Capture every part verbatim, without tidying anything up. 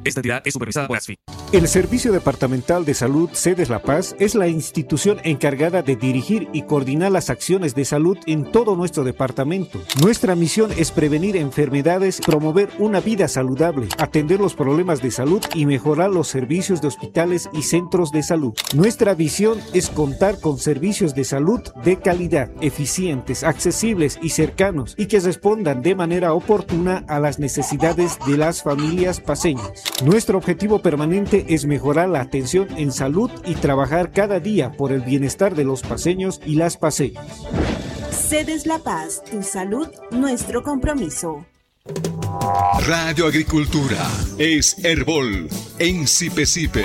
Esta entidad es supervisada por ASFI. El Servicio Departamental de Salud Sedes La Paz es la institución encargada de dirigir y coordinar las acciones de salud en todo nuestro departamento. Nuestra misión es prevenir enfermedades, promover una vida saludable, atender los problemas de salud y mejorar los servicios de hospitales y centros de salud. Nuestra visión es contar con servicios de salud de calidad, eficientes, accesibles y cercanos, y que respondan de manera oportuna a las necesidades de las familias paceñas. Nuestro objetivo permanente es mejorar la atención en salud y trabajar cada día por el bienestar de los paceños y las paceñas. Sedes La Paz, tu salud, nuestro compromiso. Radio Agricultura es Herbol en Sipe Sipe.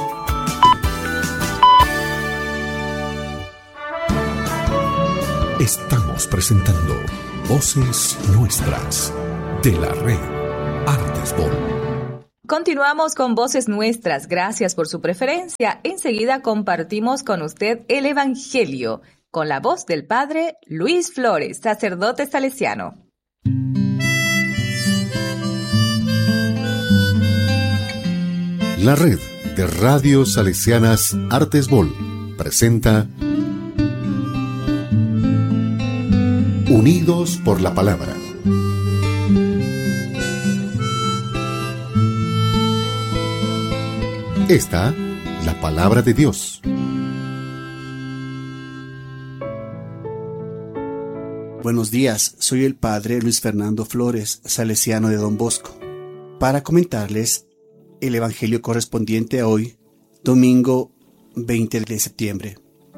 Estamos presentando Voces Nuestras de la red Artesbol. Continuamos con Voces Nuestras. Gracias por su preferencia. Enseguida compartimos con usted el Evangelio con la voz del Padre Luis Flores, sacerdote salesiano. La red de radios salesianas Artesbol presenta Unidos por la Palabra. Esta, la palabra de Dios. Buenos días, soy el Padre Luis Fernando Flores, salesiano de Don Bosco, para comentarles el Evangelio correspondiente a hoy, domingo veinte de septiembre.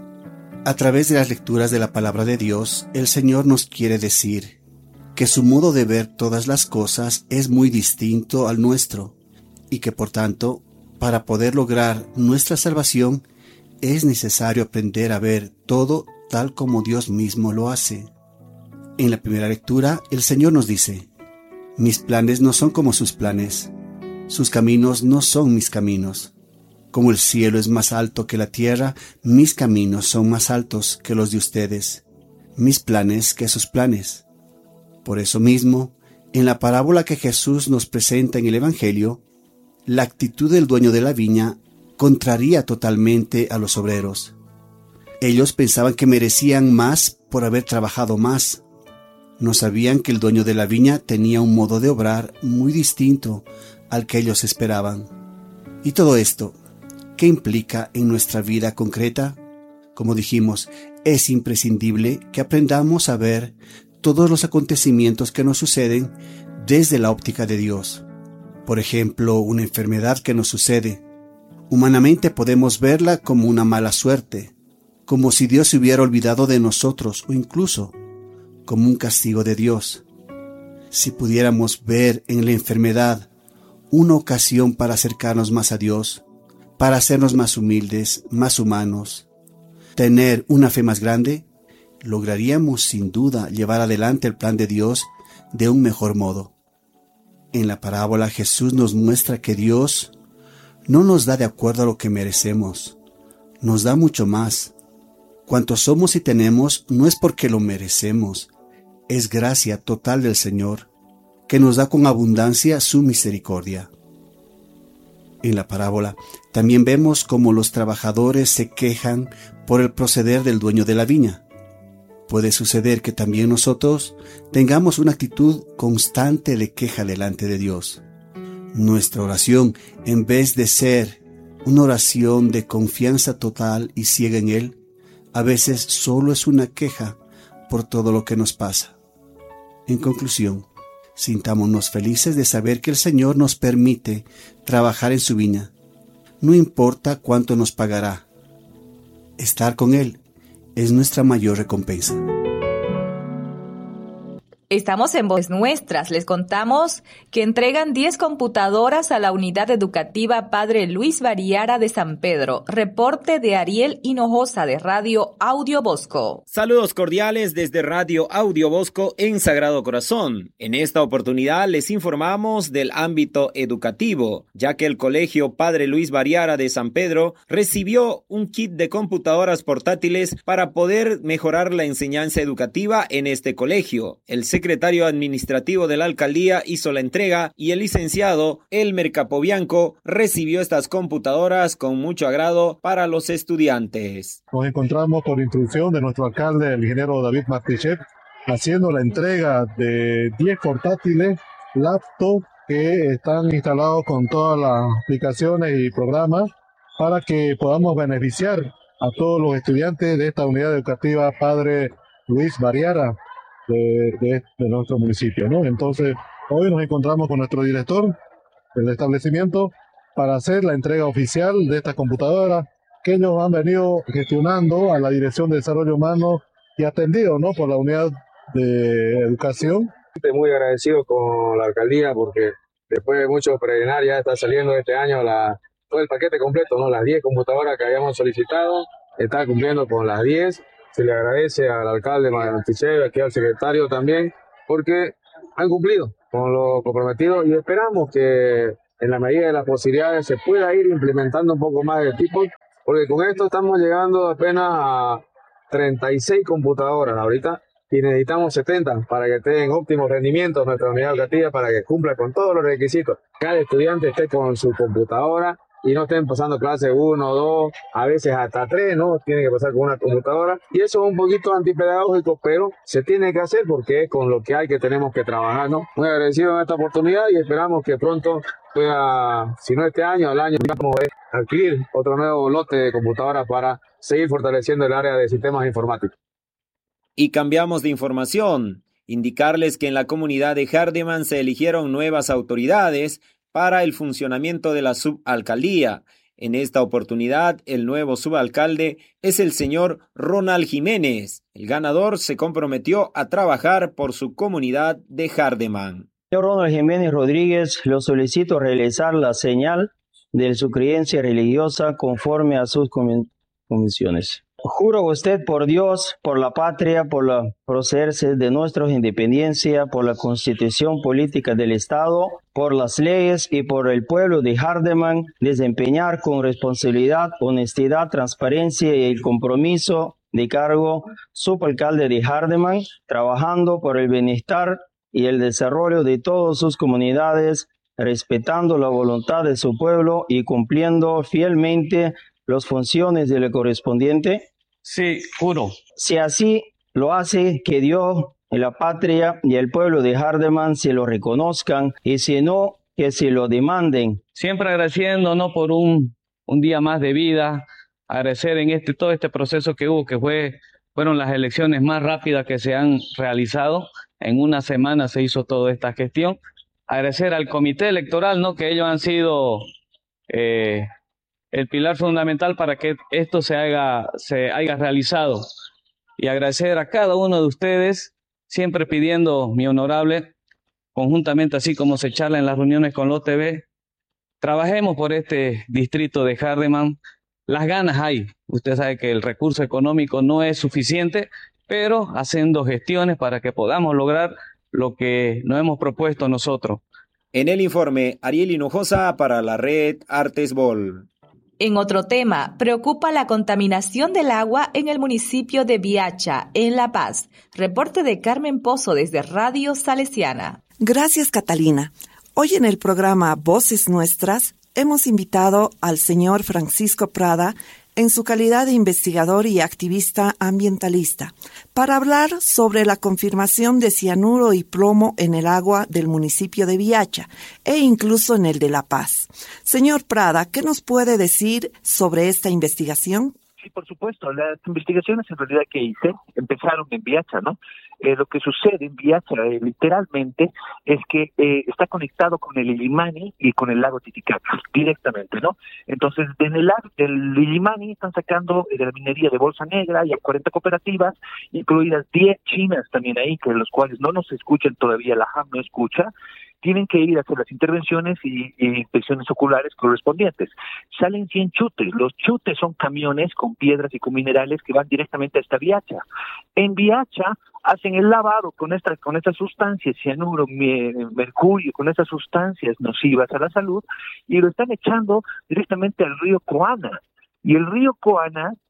A través de las lecturas de la palabra de Dios, el Señor nos quiere decir que su modo de ver todas las cosas es muy distinto al nuestro, y que por tanto, para poder lograr nuestra salvación, es necesario aprender a ver todo tal como Dios mismo lo hace. En la primera lectura, el Señor nos dice: mis planes no son como sus planes, sus caminos no son mis caminos. Como el cielo es más alto que la tierra, mis caminos son más altos que los de ustedes, mis planes que sus planes. Por eso mismo, en la parábola que Jesús nos presenta en el Evangelio, la actitud del dueño de la viña contraría totalmente a los obreros. Ellos pensaban que merecían más por haber trabajado más. No sabían que el dueño de la viña tenía un modo de obrar muy distinto al que ellos esperaban. Y todo esto, ¿qué implica en nuestra vida concreta? Como dijimos, es imprescindible que aprendamos a ver todos los acontecimientos que nos suceden desde la óptica de Dios. Por ejemplo, una enfermedad que nos sucede. Humanamente podemos verla como una mala suerte, como si Dios se hubiera olvidado de nosotros o incluso como un castigo de Dios. Si pudiéramos ver en la enfermedad una ocasión para acercarnos más a Dios, para hacernos más humildes, más humanos, tener una fe más grande, lograríamos sin duda llevar adelante el plan de Dios de un mejor modo. En la parábola Jesús nos muestra que Dios no nos da de acuerdo a lo que merecemos, nos da mucho más. Cuanto somos y tenemos no es porque lo merecemos, es gracia total del Señor, que nos da con abundancia su misericordia. En la parábola también vemos cómo los trabajadores se quejan por el proceder del dueño de la viña. Puede suceder que también nosotros tengamos una actitud constante de queja delante de Dios. Nuestra oración, en vez de ser una oración de confianza total y ciega en Él, a veces solo es una queja por todo lo que nos pasa. En conclusión, sintámonos felices de saber que el Señor nos permite trabajar en su viña. No importa cuánto nos pagará. Estar con Él es nuestra mayor recompensa. Estamos en Voces Nuestras. Les contamos que entregan diez computadoras a la unidad educativa Padre Luis Variara de San Pedro. Reporte de Ariel Hinojosa de Radio Audio Bosco. Saludos cordiales desde Radio Audio Bosco en Sagrado Corazón. En esta oportunidad les informamos del ámbito educativo, ya que el Colegio Padre Luis Variara de San Pedro recibió un kit de computadoras portátiles para poder mejorar la enseñanza educativa en este colegio. El secretario secretario administrativo de la alcaldía hizo la entrega y el licenciado Elmer Capobianco recibió estas computadoras con mucho agrado para los estudiantes. Nos encontramos por instrucción de nuestro alcalde, el ingeniero David Martichev, haciendo la entrega de diez portátiles, laptops que están instalados con todas las aplicaciones y programas para que podamos beneficiar a todos los estudiantes de esta unidad educativa Padre Luis Variara de, de, de nuestro municipio, ¿no? Entonces, hoy nos encontramos con nuestro director del establecimiento para hacer la entrega oficial de estas computadoras que ellos han venido gestionando a la Dirección de Desarrollo Humano y atendido, ¿no?, por la unidad de educación. Muy agradecido con la alcaldía porque después de mucho peregrinar ya está saliendo este año la, todo el paquete completo, ¿no? Las diez computadoras que habíamos solicitado, está cumpliendo con las diez. Se le agradece al alcalde Martichev, aquí al secretario también, porque han cumplido con lo comprometido y esperamos que en la medida de las posibilidades se pueda ir implementando un poco más de tipo, porque con esto estamos llegando apenas a treinta y seis computadoras ahorita y necesitamos setenta para que estén en óptimos rendimientos nuestra unidad educativa, para que cumpla con todos los requisitos. Cada estudiante esté con su computadora y no estén pasando clase uno, dos, a veces hasta tres, ¿no? Tienen que pasar con una computadora. Y eso es un poquito antipedagógico, pero se tiene que hacer porque es con lo que hay que tenemos que trabajar, ¿no? Muy agradecido en esta oportunidad y esperamos que pronto pueda, si no este año, al año, vamos a adquirir otro nuevo lote de computadoras para seguir fortaleciendo el área de sistemas informáticos. Y cambiamos de información. Indicarles que en la comunidad de Hardeman se eligieron nuevas autoridades para el funcionamiento de la subalcaldía. En esta oportunidad, el nuevo subalcalde es el señor Ronald Jiménez. El ganador se comprometió a trabajar por su comunidad de Hardeman. Señor Ronald Jiménez Rodríguez, lo solicito realizar la señal de su creencia religiosa conforme a sus convicciones. Juro a usted por Dios, por la patria, por la procederse de nuestra independencia, por la constitución política del Estado, por las leyes y por el pueblo de Hardeman, desempeñar con responsabilidad, honestidad, transparencia y el compromiso de cargo subalcalde de Hardeman, trabajando por el bienestar y el desarrollo de todas sus comunidades, respetando la voluntad de su pueblo y cumpliendo fielmente las funciones de la correspondiente. Sí, juro. Si así lo hace, que Dios, la patria y el pueblo de Hardeman se lo reconozcan, y si no, que se lo demanden. Siempre agradeciendo, ¿no?, por un, un día más de vida, agradecer en este todo este proceso que hubo, que fue fueron las elecciones más rápidas que se han realizado. En una semana se hizo toda esta gestión. Agradecer al comité electoral, ¿no?, que ellos han sido eh, el pilar fundamental para que esto se haga, se haya realizado. Y agradecer a cada uno de ustedes, siempre pidiendo, mi honorable, conjuntamente, así como se charla en las reuniones con los T V, trabajemos por este distrito de Hardeman. Las ganas hay. Usted sabe que el recurso económico no es suficiente, pero haciendo gestiones para que podamos lograr lo que nos hemos propuesto nosotros. En el informe, Ariel Hinojosa para la red Artesbol. En otro tema, preocupa la contaminación del agua en el municipio de Viacha, en La Paz. Reporte de Carmen Pozo desde Radio Salesiana. Gracias, Catalina. Hoy en el programa Voces Nuestras hemos invitado al señor Francisco Prada en su calidad de investigador y activista ambientalista, para hablar sobre la confirmación de cianuro y plomo en el agua del municipio de Viacha e incluso en el de La Paz. Señor Prada, ¿qué nos puede decir sobre esta investigación? Sí, por supuesto. Las investigaciones en realidad que hice empezaron en Viacha, ¿no? Eh, lo que sucede en Viacha eh, literalmente es que eh, está conectado con el Illimani y con el lago Titicaca directamente, ¿no? Entonces, en el lago del Illimani están sacando de la minería de Bolsa Negra y hay cuarenta cooperativas, incluidas diez chinas también ahí, que los cuales no nos escuchan todavía, la J A M no escucha. Tienen que ir a hacer las intervenciones y, y inspecciones oculares correspondientes. Salen cien chutes. Los chutes son camiones con piedras y con minerales que van directamente hasta Viacha. En Viacha hacen el lavado con esta, con estas sustancias, cianuro, mercurio, con estas sustancias nocivas a la salud, y lo están echando directamente al río Coana. Y el río Coana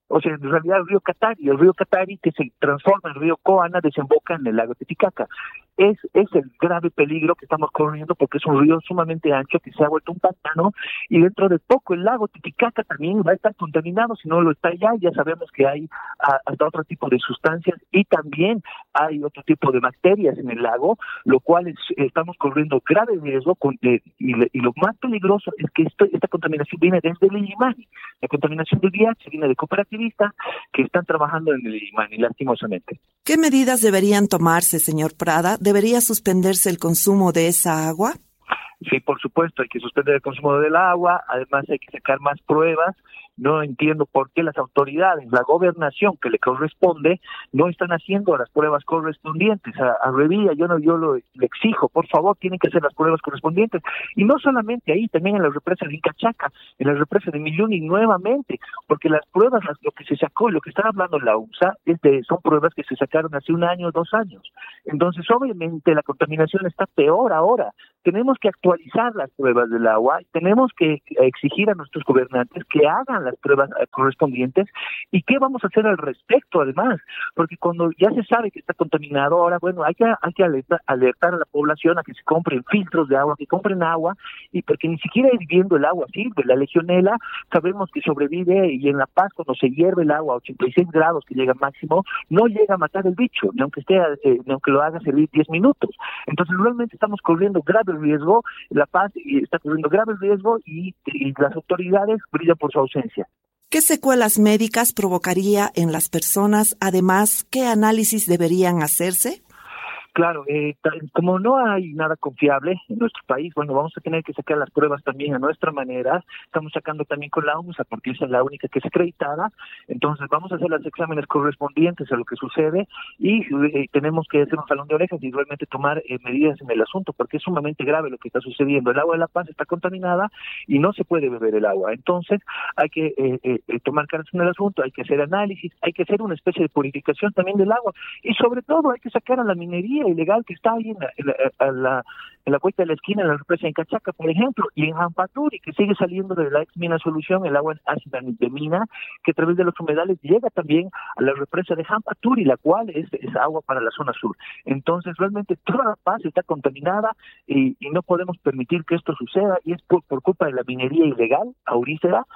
o sea, en realidad el río Catari, el río Catari que se transforma en el río Coana, desemboca en el lago Titicaca. Es, es el grave peligro que estamos corriendo porque es un río sumamente ancho que se ha vuelto un pantano y dentro de poco el lago Titicaca también va a estar contaminado, si no lo está ya, ya sabemos que hay a, hasta otro tipo de sustancias y también hay otro tipo de bacterias en el lago, lo cual es, estamos corriendo grave riesgo con, eh, y, le, y lo más peligroso es que esto, esta contaminación viene desde el Illimani, la contaminación del V I H viene de cooperativistas que están trabajando en el Illimani, lastimosamente. ¿Qué medidas deberían tomarse, señor Prada? ¿Debería suspenderse el consumo de esa agua? Sí, por supuesto, hay que suspender el consumo del agua, además hay que sacar más pruebas. No entiendo por qué las autoridades, la gobernación que le corresponde, no están haciendo las pruebas correspondientes. A, a Revilla, yo no, yo lo le exijo, por favor, tienen que hacer las pruebas correspondientes. Y no solamente ahí, también en la represa de Incachaca, en la represa de Milluni nuevamente, porque las pruebas, las, lo que se sacó, lo que están hablando la U S A, es de, son pruebas que se sacaron hace un año, dos años. Entonces, obviamente, la contaminación está peor ahora. Tenemos que actualizar las pruebas del agua, tenemos que exigir a nuestros gobernantes que hagan las pruebas correspondientes. ¿Y qué vamos a hacer al respecto, además? Porque cuando ya se sabe que está contaminado, ahora, bueno, hay que, hay que alertar, alertar a la población a que se compren filtros de agua, que compren agua, y porque ni siquiera hirviendo el agua sirve. La legionela sabemos que sobrevive, y en La Paz, cuando se hierve el agua a ochenta y seis grados, que llega máximo, no llega a matar el bicho, ni aunque, esté, eh, ni aunque lo haga servir diez minutos. Entonces, realmente estamos corriendo grave riesgo, La Paz está corriendo grave riesgo y, y las autoridades brillan por su ausencia. ¿Qué secuelas médicas provocaría en las personas? Además, ¿qué análisis deberían hacerse? Claro, eh, como no hay nada confiable en nuestro país, bueno, vamos a tener que sacar las pruebas también a nuestra manera. Estamos sacando también con la U M S A porque esa es la única que es acreditada. Entonces vamos a hacer los exámenes correspondientes a lo que sucede y eh, tenemos que hacer un jalón de orejas y realmente tomar eh, medidas en el asunto porque es sumamente grave lo que está sucediendo. El agua de La Paz está contaminada y no se puede beber el agua. Entonces hay que eh, eh, tomar cartas en el asunto, hay que hacer análisis, hay que hacer una especie de purificación también del agua y sobre todo hay que sacar a la minería ilegal que está ahí en la, en la, en la, en la vuelta de la esquina, en la represa de Incachaca, por ejemplo, y en Jampaturi, que sigue saliendo de la ex mina Solución, el agua ácida de mina, que a través de los humedales llega también a la represa de Jampaturi, la cual es, es agua para la zona sur. Entonces, realmente toda La Paz está contaminada y, y no podemos permitir que esto suceda, y es por, por culpa de la minería ilegal, aurífera,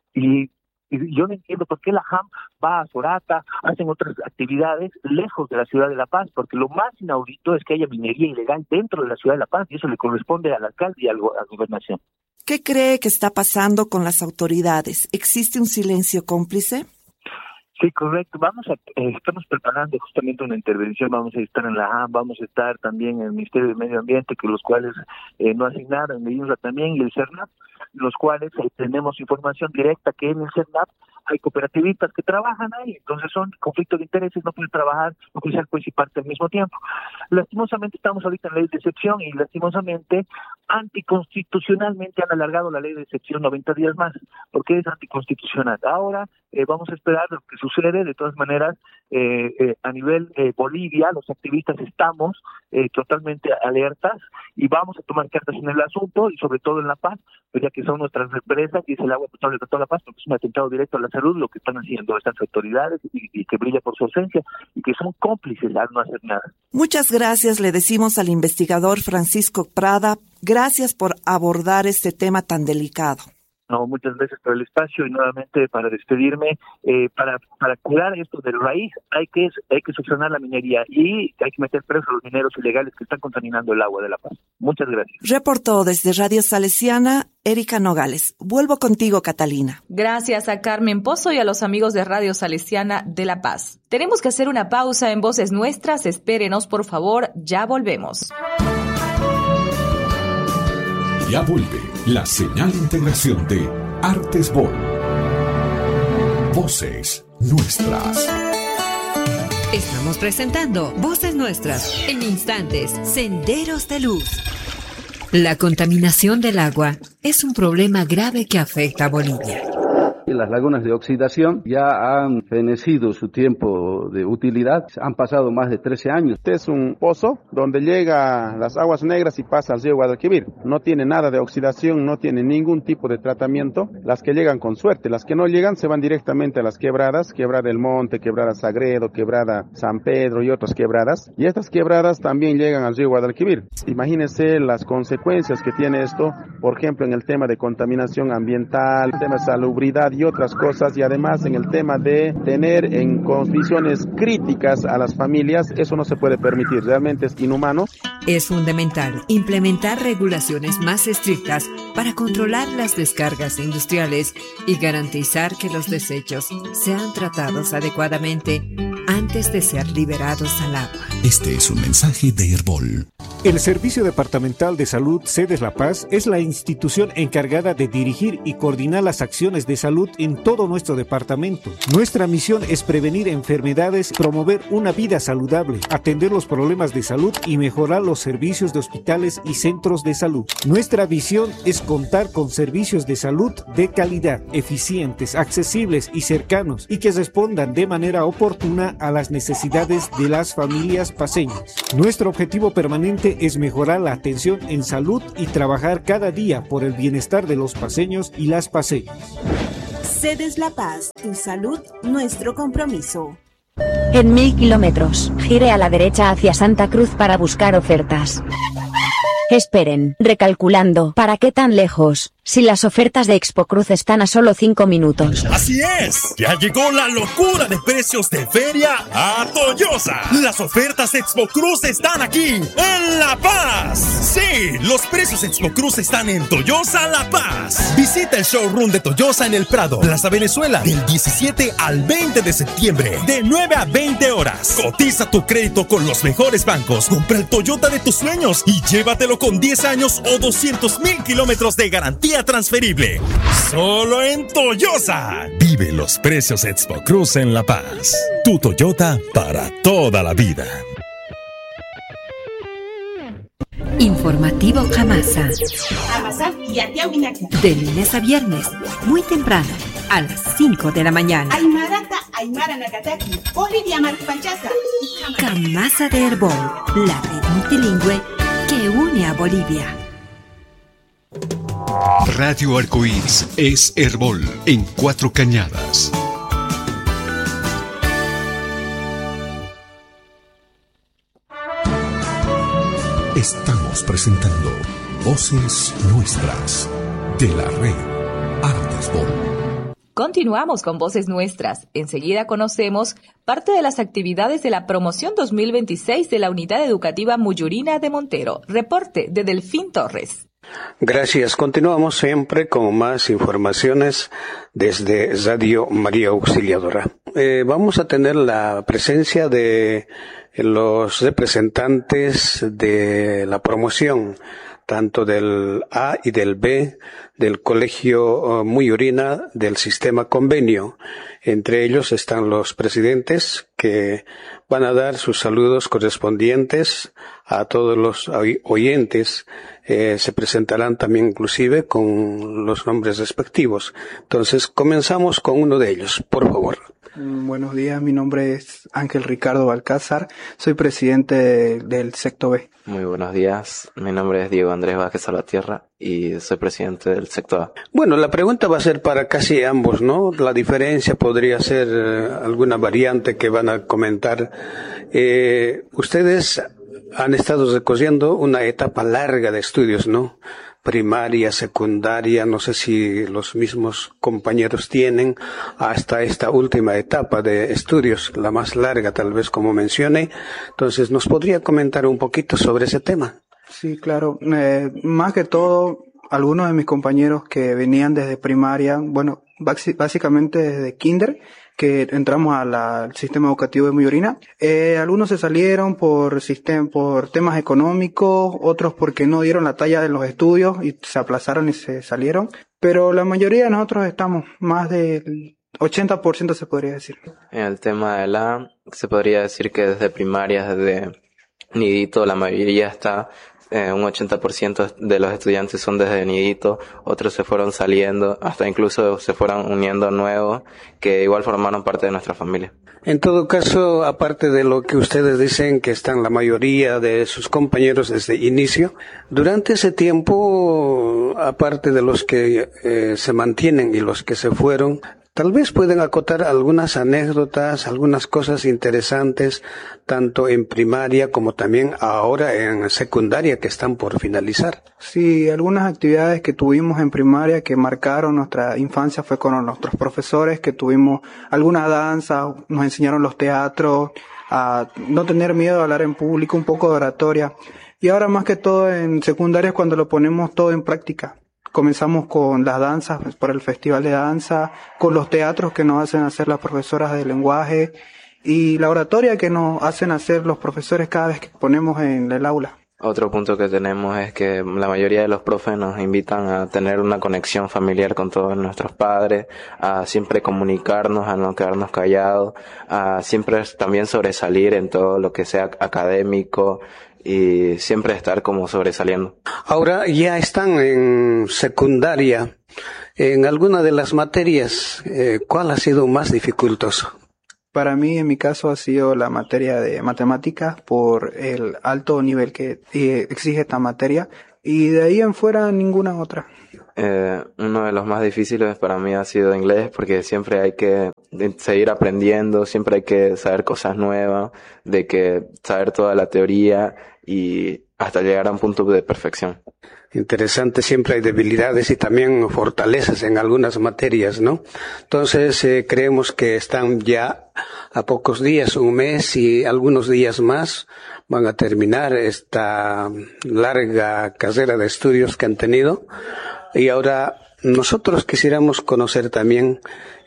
y Y yo no entiendo por qué la J A M va a Sorata, hacen otras actividades lejos de la ciudad de La Paz, porque lo más inaudito es que haya minería ilegal dentro de la ciudad de La Paz, y eso le corresponde al alcalde y a la gobernación. ¿Qué cree que está pasando con las autoridades? ¿Existe un silencio cómplice? Sí, correcto. Vamos a, eh, estamos preparando justamente una intervención, vamos a estar en la A M, vamos a estar también en el Ministerio de Medio Ambiente, que los cuales eh, no asignaron, el I N R A también, y el CERNAP, los cuales eh, tenemos información directa que en el CERNAP hay cooperativistas que trabajan ahí, entonces son conflictos de intereses, no pueden trabajar, no pueden ser juez y parte al mismo tiempo. Lastimosamente estamos ahorita en la ley de excepción y lastimosamente anticonstitucionalmente han alargado la ley de excepción noventa días más, porque es anticonstitucional. Ahora eh, vamos a esperar lo que sucede. De todas maneras, eh, eh, a nivel eh, Bolivia, los activistas estamos eh, totalmente alertas y vamos a tomar cartas en el asunto y sobre todo en La Paz, pues ya que son nuestras represas y es el agua potable de toda La Paz, porque es un atentado directo a la salud lo que están haciendo estas autoridades y, y que brilla por su ausencia y que son cómplices al no hacer nada. Muchas gracias, le decimos al investigador Francisco Prada. Gracias por abordar este tema tan delicado. No, muchas gracias por el espacio y nuevamente para despedirme, eh, para para curar esto de raíz hay que hay que solucionar la minería y hay que meter presos a los mineros ilegales que están contaminando el agua de La Paz. Muchas gracias. Reportó desde Radio Salesiana Erika Nogales. Vuelvo contigo, Catalina. Gracias a Carmen Pozo y a los amigos de Radio Salesiana de La Paz. Tenemos que hacer una pausa en Voces Nuestras. Espérenos, por favor, ya volvemos. Ya vuelve la señal de integración de Artes Vol. Voces Nuestras. Estamos presentando Voces Nuestras. En instantes, Senderos de Luz. La contaminación del agua es un problema grave que afecta a Bolivia. Las lagunas de oxidación ya han fenecido su tiempo de utilidad, han pasado más de trece años. Este es un pozo donde llega las aguas negras y pasa al río Guadalquivir. No tiene nada de oxidación, no tiene ningún tipo de tratamiento. Las que llegan con suerte, las que no llegan se van directamente a las quebradas, quebrada del Monte, quebrada Sagredo, quebrada San Pedro y otras quebradas. Y estas quebradas también llegan al río Guadalquivir. Imagínense las consecuencias que tiene esto, por ejemplo, en el tema de contaminación ambiental, el tema de salubridad y otras cosas, y además en el tema de tener en condiciones críticas a las familias. Eso no se puede permitir, realmente es inhumano. Es fundamental implementar regulaciones más estrictas para controlar las descargas industriales y garantizar que los desechos sean tratados adecuadamente antes de ser liberados al agua. Este es un mensaje de Herbol. El Servicio Departamental de Salud Sedes La Paz es la institución encargada de dirigir y coordinar las acciones de salud en todo nuestro departamento. Nuestra misión es prevenir enfermedades, promover una vida saludable, atender los problemas de salud y mejorar los servicios de hospitales y centros de salud. Nuestra visión es contar con servicios de salud de calidad, eficientes, accesibles y cercanos, y que respondan de manera oportuna a las necesidades de las familias paceñas. Nuestro objetivo permanente es mejorar la atención en salud y trabajar cada día por el bienestar de los paceños y las paceñas. Sedes La Paz, tu salud, nuestro compromiso. En mil kilómetros, gire a la derecha hacia Santa Cruz para buscar ofertas. Esperen, recalculando, ¿para qué tan lejos? Si las ofertas de Expo Cruz están a solo cinco minutos. ¡Así es! Ya llegó la locura de precios de feria a Toyosa. Las ofertas Expo Cruz están aquí, en La Paz. Sí, los precios Expo Cruz están en Toyosa La Paz. Visita el showroom de Toyosa en el Prado, Plaza Venezuela, del diecisiete al veinte de septiembre, de nueve a veinte horas. Cotiza tu crédito con los mejores bancos. Compra el Toyota de tus sueños y llévatelo con diez años o doscientos mil kilómetros de garantía transferible. Solo en Toyosa. Vive los precios Expo Cruz en La Paz. Tu Toyota para toda la vida. Informativo Jamasa. De lunes a viernes, muy temprano, a las cinco de la mañana. Jamasa de Herbol, la red multilingüe que une a Bolivia. Radio Arcoíris es Herbol en Cuatro Cañadas. Estamos presentando Voces Nuestras de la red Artesbol. Continuamos con Voces Nuestras. Enseguida conocemos parte de las actividades de la promoción dos mil veintiséis de la Unidad Educativa Muyurina de Montero. Reporte de Delfín Torres. Gracias. Continuamos siempre con más informaciones desde Radio María Auxiliadora. Eh, vamos a tener la presencia de los representantes de la promoción, tanto del A y del B, del Colegio Muyurina del Sistema Convenio. Entre ellos están los presidentes que van a dar sus saludos correspondientes a todos los oyentes. Eh, se presentarán también inclusive con los nombres respectivos. Entonces, comenzamos con uno de ellos, por favor. Buenos días, mi nombre es Ángel Ricardo Balcázar, soy presidente del Secto B. Muy buenos días, mi nombre es Diego Andrés Vázquez Salvatierra y soy presidente del Secto A. Bueno, la pregunta va a ser para casi ambos, ¿no? La diferencia podría ser eh, alguna variante que van a comentar. Eh, ustedes han estado recorriendo una etapa larga de estudios, ¿no? Primaria, secundaria, no sé si los mismos compañeros tienen hasta esta última etapa de estudios, la más larga tal vez como mencioné. Entonces, ¿nos podría comentar un poquito sobre ese tema? Sí, claro. Eh, más que todo, algunos de mis compañeros que venían desde primaria, bueno, básicamente desde kinder, que entramos a la- al sistema educativo de Muyurina. Eh, algunos se salieron por sistema, por temas económicos, otros porque no dieron la talla de los estudios y se aplazaron y se salieron. Pero la mayoría de nosotros estamos, más del ochenta por ciento se podría decir. En el tema de la, se podría decir que desde primaria, desde nidito, la mayoría está eh, un ochenta por ciento de los estudiantes son desde niñitos, otros se fueron saliendo, hasta incluso se fueron uniendo nuevos, que igual formaron parte de nuestra familia. En todo caso, aparte de lo que ustedes dicen, que están la mayoría de sus compañeros desde inicio, durante ese tiempo, aparte de los que eh, se mantienen y los que se fueron, tal vez pueden acotar algunas anécdotas, algunas cosas interesantes, tanto en primaria como también ahora en secundaria que están por finalizar. Sí, algunas actividades que tuvimos en primaria que marcaron nuestra infancia fue con nuestros profesores, que tuvimos alguna danza, nos enseñaron los teatros, a no tener miedo a hablar en público, un poco de oratoria. Y ahora más que todo en secundaria es cuando lo ponemos todo en práctica. Comenzamos con las danzas, por el festival de danza, con los teatros que nos hacen hacer las profesoras de lenguaje y la oratoria que nos hacen hacer los profesores cada vez que ponemos en el aula. Otro punto que tenemos es que la mayoría de los profes nos invitan a tener una conexión familiar con todos nuestros padres, a siempre comunicarnos, a no quedarnos callados, a siempre también sobresalir en todo lo que sea académico, y siempre estar como sobresaliendo. Ahora ya están en secundaria. En alguna de las materias, eh, ¿cuál ha sido más dificultoso? Para mí, en mi caso, ha sido la materia de matemáticas por el alto nivel que eh, exige esta materia, y de ahí en fuera ninguna otra. Eh, uno de los más difíciles para mí ha sido inglés, porque siempre hay que seguir aprendiendo, siempre hay que saber cosas nuevas, de que saber toda la teoría y hasta llegar a un punto de perfección. Interesante, siempre hay debilidades y también fortalezas en algunas materias, ¿no? Entonces, eh, creemos que están ya a pocos días, un mes y algunos días más, van a terminar esta larga carrera de estudios que han tenido. Y ahora nosotros quisiéramos conocer también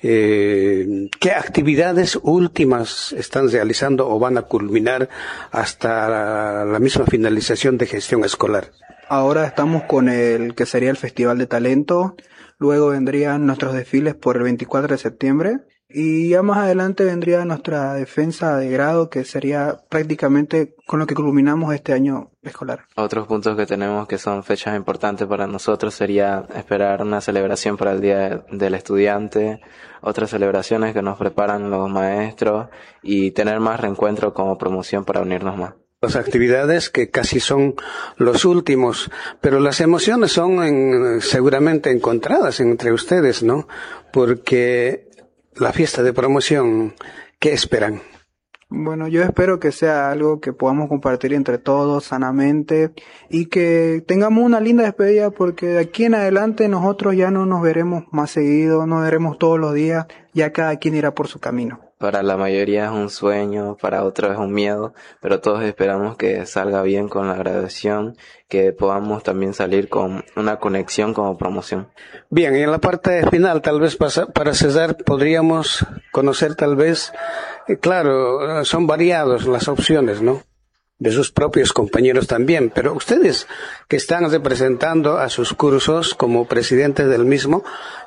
eh, qué actividades últimas están realizando o van a culminar hasta la, la misma finalización de gestión escolar. Ahora estamos con el que sería el Festival de Talento, luego vendrían nuestros desfiles por el veinticuatro de septiembre y ya más adelante vendría nuestra defensa de grado, que sería prácticamente con lo que culminamos este año escolar. Otros puntos que tenemos que son fechas importantes para nosotros sería esperar una celebración para el Día del Estudiante, otras celebraciones que nos preparan los maestros y tener más reencuentros como promoción para unirnos más. Las actividades que casi son los últimos, pero las emociones son en, seguramente encontradas entre ustedes, ¿no? Porque la fiesta de promoción, ¿qué esperan? Bueno, yo espero que sea algo que podamos compartir entre todos sanamente y que tengamos una linda despedida, porque de aquí en adelante nosotros ya no nos veremos más seguido, nos veremos todos los días, ya cada quien irá por su camino. Para la mayoría es un sueño, para otros es un miedo, pero todos esperamos que salga bien con la graduación, que podamos también salir con una conexión como promoción. Bien, y en la parte final, tal vez para César, podríamos conocer tal vez, eh, claro, son variados las opciones, ¿no?, de sus propios compañeros también, pero ustedes que están representando a sus cursos como presidentes del mismo,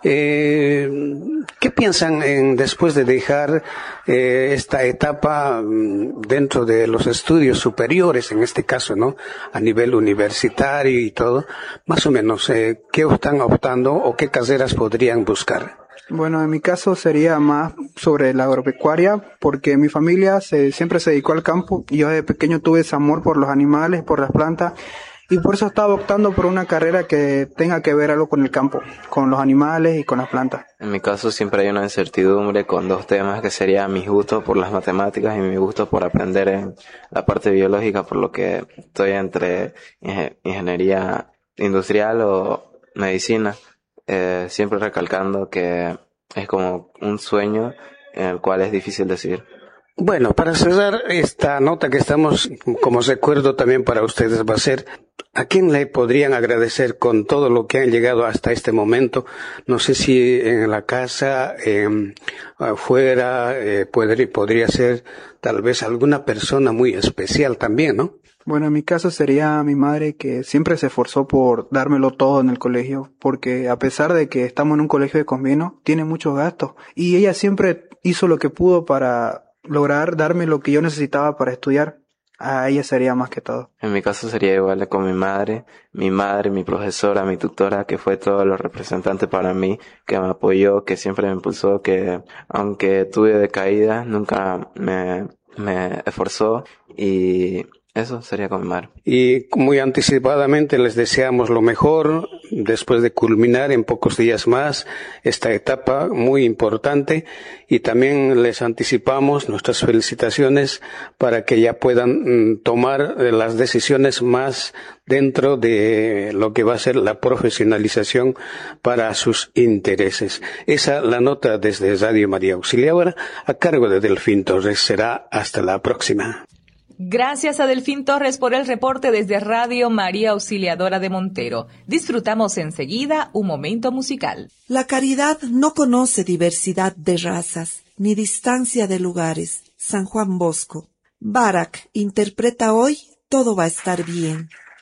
eh, ¿qué piensan en después de dejar eh, esta etapa dentro de los estudios superiores, en este caso, ¿no?, a nivel universitario y todo? Más o menos, eh, ¿qué están optando o qué carreras podrían buscar? Bueno, en mi caso sería más sobre la agropecuaria, porque mi familia se, siempre se dedicó al campo y yo de pequeño tuve ese amor por los animales, por las plantas, y por eso estaba optando por una carrera que tenga que ver algo con el campo, con los animales y con las plantas. En mi caso siempre hay una incertidumbre con dos temas, que sería mi gusto por las matemáticas y mi gusto por aprender en la parte biológica, por lo que estoy entre ingeniería industrial o medicina. Eh, siempre recalcando que es como un sueño en el cual es difícil decidir. Bueno, para cerrar esta nota que estamos, como recuerdo también para ustedes va a ser, ¿a quién le podrían agradecer con todo lo que han llegado hasta este momento? No sé si en la casa, eh, afuera, eh, podría, podría ser tal vez alguna persona muy especial también, ¿no? Bueno, en mi caso sería mi madre, que siempre se esforzó por dármelo todo en el colegio, porque a pesar de que estamos en un colegio de convenio, tiene muchos gastos, y ella siempre hizo lo que pudo para lograr darme lo que yo necesitaba para estudiar. a ella sería más que todo. En mi caso sería igual con mi madre, mi madre, mi profesora, mi tutora, que fue todo lo representante para mí, que me apoyó, que siempre me impulsó, que aunque tuve decaídas, nunca me, me esforzó, y eso sería con mi madre. Y muy anticipadamente les deseamos lo mejor después de culminar en pocos días más esta etapa muy importante, y también les anticipamos nuestras felicitaciones para que ya puedan tomar las decisiones más dentro de lo que va a ser la profesionalización para sus intereses. Esa la nota desde Radio María Auxiliadora a cargo de Delfín Torres. Será hasta la próxima. Gracias a Delfín Torres por el reporte desde Radio María Auxiliadora de Montero. Disfrutamos enseguida un momento musical. La caridad no conoce diversidad de razas ni distancia de lugares. San Juan Bosco. Barak interpreta hoy Todo va a estar bien.